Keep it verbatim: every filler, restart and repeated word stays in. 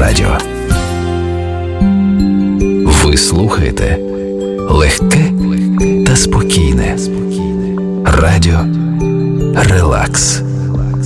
радіо. Ви слухаєте легке та спокійне радіо Релакс.